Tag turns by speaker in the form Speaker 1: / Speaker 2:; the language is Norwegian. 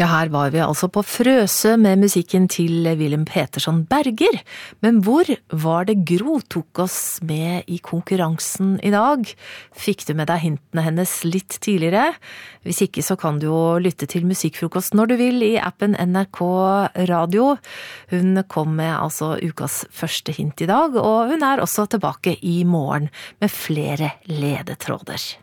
Speaker 1: Ja, her var vi altså på Frøsø med musikken til Willem Petersson Berger. Men hvor var det Gro tok oss med i konkurransen i dag? Fikk du med deg hintene hennes litt tidligere? Hvis ikke så kan du jo lytte til Musikkfrokost når du vil i appen NRK Radio. Hun kom med altså ukas første hint i dag, og hun er også tilbake i morgen med flere ledetråder.